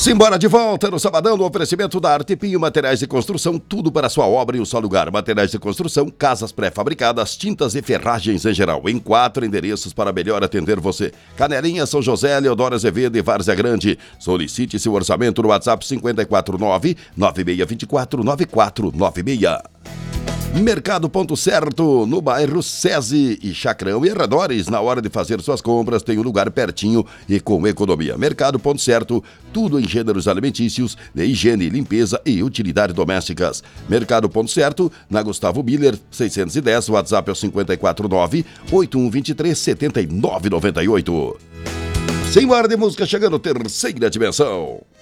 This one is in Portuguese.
Simbora de volta no Sabadão, no oferecimento da Arte Pinho, materiais de construção, tudo para a sua obra em um só lugar. Materiais de construção, casas pré-fabricadas, tintas e ferragens em geral. Em 4 endereços para melhor atender você. Canelinha, São José, Leodoro Azevedo e Várzea Grande. Solicite seu orçamento no WhatsApp 549-9624-9496. Mercado Ponto Certo, no bairro SESI e Chacrão e arredores. Na hora de fazer suas compras, tem um lugar pertinho e com economia. Mercado Ponto Certo, tudo em gêneros alimentícios, de higiene, limpeza e utilidades domésticas. Mercado Ponto Certo, na Gustavo Miller, 610, WhatsApp é o 549-8123-7998. Sem hora de música, chegando terceira dimensão.